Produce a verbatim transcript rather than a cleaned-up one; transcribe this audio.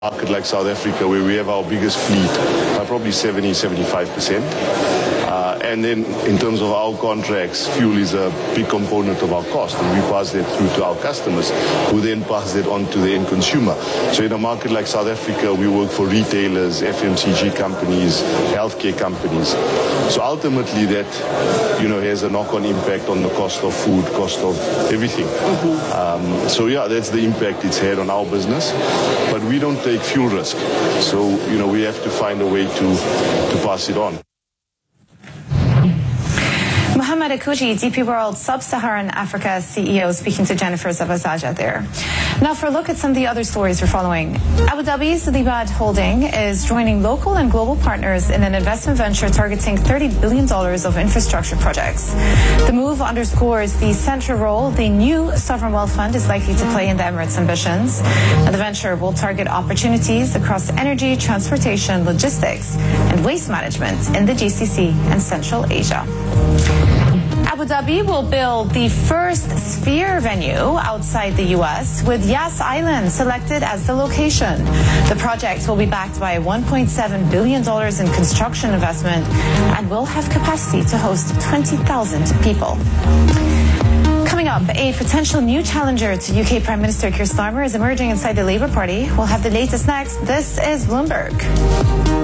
market like South Africa, where we have our biggest fleet, uh, probably seventy, seventy-five percent. Uh, and then in terms of our contracts, fuel is a big component of our cost, and we pass that through to our customers, who then pass that on to the end consumer. So in a market like South Africa, we work for retailers, F M C G companies, healthcare companies. So ultimately that, you know, has a knock-on impact on the cost of food, cost of everything. Mm-hmm. Um, so yeah, that's the impact it's had on our business. But we don't take fuel risk. So, you know, we have to find a way to, to pass it on. Mohamed Akuji, D P World Sub-Saharan Africa C E O, speaking to Jennifer Zabazaja there. Now for a look at some of the other stories we're following. Abu Dhabi's Libad Holding is joining local and global partners in an investment venture targeting thirty billion dollars of infrastructure projects. The move underscores the central role the new sovereign wealth fund is likely to play in the Emirates' ambitions. Now, the venture will target opportunities across energy, transportation, logistics, and waste management in the G C C and Central Asia. Abu Dhabi will build the first Sphere venue outside the U S, with Yas Island selected as the location. The project will be backed by one point seven billion dollars in construction investment and will have capacity to host twenty thousand people. Coming up, a potential new challenger to U K Prime Minister Keir Starmer is emerging inside the Labour Party. We'll have the latest next. This is Bloomberg.